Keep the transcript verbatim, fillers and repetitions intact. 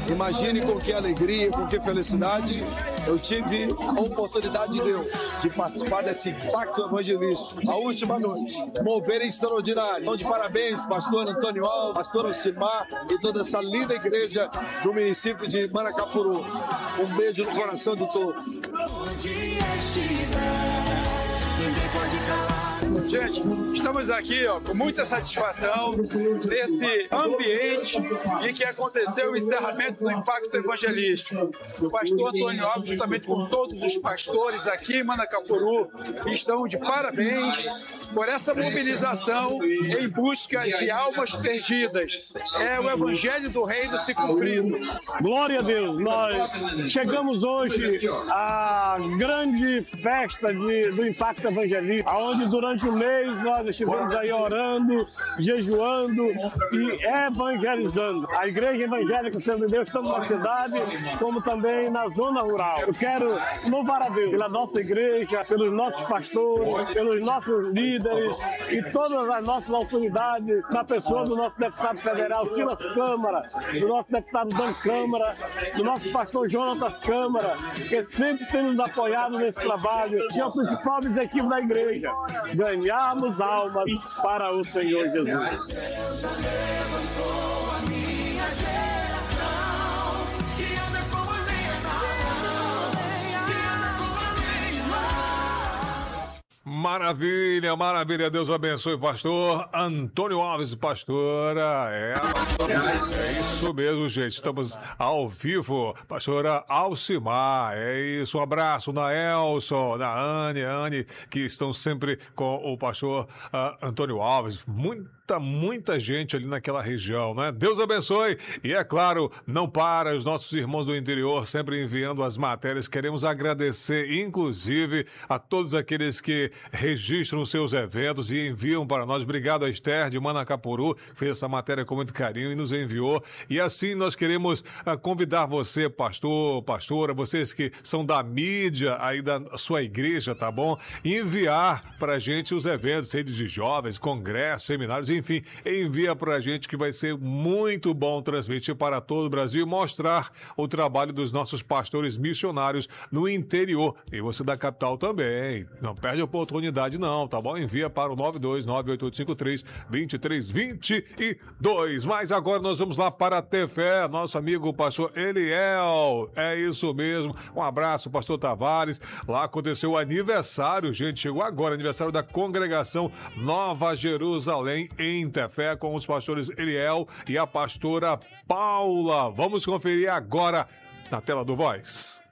Imagine com que alegria, com que felicidade eu tive a oportunidade de Deus de participar desse impacto evangelístico. A última noite, mover extraordinário. Então, de parabéns, pastor Antônio Alves, pastor Alcimar e toda essa linda igreja do município de Manacapuru. Um beijo no coração de todos. Gente, estamos aqui ó, com muita satisfação nesse ambiente em que aconteceu o encerramento do Impacto Evangelístico. O pastor Antônio Alves, juntamente com todos os pastores aqui em Manacapuru, estão de parabéns por essa mobilização em busca de almas perdidas. É o Evangelho do Reino se cumprindo. Glória a Deus! Nós chegamos hoje à grande festa de, do Impacto Evangelístico, onde durante o mês nós estivemos aí orando, jejuando e evangelizando. A Igreja Evangélica Servo de Deus, tanto na cidade como também na zona rural. Eu quero louvar a Deus pela nossa igreja, pelos nossos pastores, pelos nossos líderes e todas as nossas autoridades, na pessoa do nosso deputado federal Silas Câmara, do nosso deputado Dan Câmara, do nosso pastor Jonatas Câmara, que sempre tem nos apoiado nesse trabalho, que é o principal objetivo da igreja, ganharmos almas para o Senhor Jesus. Deus já levantou a minha geração, que anda como a lenha que anda como a lenha. Maravilha, maravilha. Deus abençoe, pastor Antônio Alves, pastora. É, é isso mesmo, gente. Estamos ao vivo. Pastora Alcimar, é isso. Um abraço na Elson, na Anne, Anne, que estão sempre com o pastor uh, Antônio Alves. Muita, muita gente ali naquela região, né? Deus abençoe. E é claro, não para os nossos irmãos do interior, sempre enviando as matérias. Queremos agradecer, inclusive, a todos aqueles que registram seus eventos e enviam para nós. Obrigado a Esther de Manacapuru, que fez essa matéria com muito carinho e nos enviou. E assim nós queremos uh, convidar você, pastor, pastora, vocês que são da mídia aí da sua igreja, tá bom? Enviar pra gente os eventos, redes de jovens, congressos, seminários, enfim, envia pra gente que vai ser muito bom transmitir para todo o Brasil e mostrar o trabalho dos nossos pastores missionários no interior. E você da capital também. Não perde a oportunidade não, tá bom? Envia para o nove dois nove oito oito cinco três dois três dois dois. Mas agora nós vamos lá para a Tefé, nosso amigo pastor Eliel. É isso mesmo. Um abraço, pastor Tavares. Lá aconteceu o aniversário, gente, chegou agora, aniversário da congregação Nova Jerusalém em Tefé, com os pastores Eliel e a pastora Paula. Vamos conferir agora na tela do Voz.